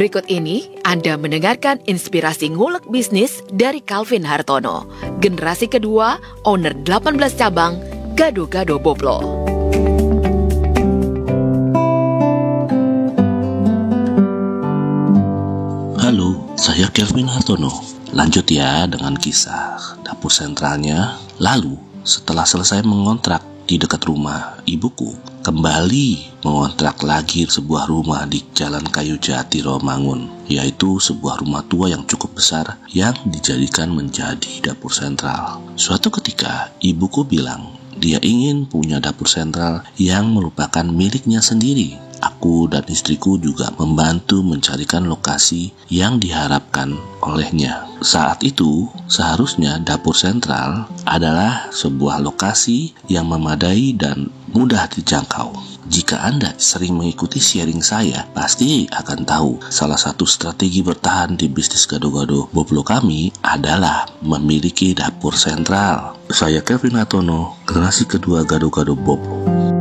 Berikut ini Anda mendengarkan inspirasi ngulek bisnis dari Calvin Hartono, generasi kedua, owner 18 cabang, Gado-Gado Boplo. Halo, saya Calvin Hartono. Lanjut ya dengan kisah dapur sentralnya. Lalu, setelah selesai mengontrak di dekat rumah ibuku, kembali mengontrak lagi sebuah rumah di Jalan Kayu Jati, Romangun, yaitu sebuah rumah tua yang cukup besar yang dijadikan menjadi dapur sentral. Suatu ketika, ibuku bilang dia ingin punya dapur sentral yang merupakan miliknya sendiri. Aku dan istriku juga membantu mencarikan lokasi yang diharapkan olehnya. Saat itu, seharusnya dapur sentral adalah sebuah lokasi yang memadai dan mudah dijangkau. Jika Anda sering mengikuti sharing saya, pasti akan tahu salah satu strategi bertahan di bisnis Gado-Gado Boplo kami adalah memiliki dapur sentral. Saya Calvin Hartono, generasi kedua Gado-Gado Boplo.